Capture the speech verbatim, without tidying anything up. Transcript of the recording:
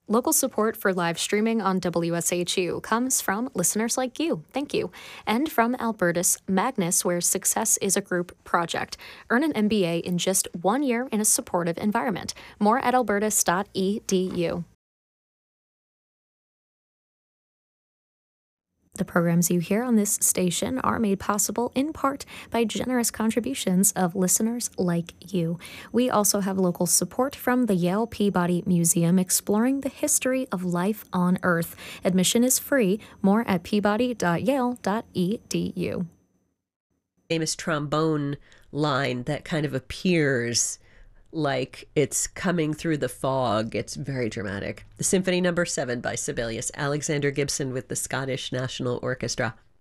Local support for live streaming on W S H U comes from listeners like you. Thank you. And from Albertus Magnus, where success is a group project. Earn an M B A in just one year in a supportive environment. More at albertus dot e d u. The programs you hear on this station are made possible in part by generous contributions of listeners like you. We also have local support from the Yale Peabody Museum exploring the history of life on Earth. Admission is free. More at peabody dot yale dot e d u. Famous trombone line that kind of appears like it's coming through the fog. It's very dramatic. The Symphony Number Seven by Sibelius Alexander Gibson with the Scottish National Orchestra.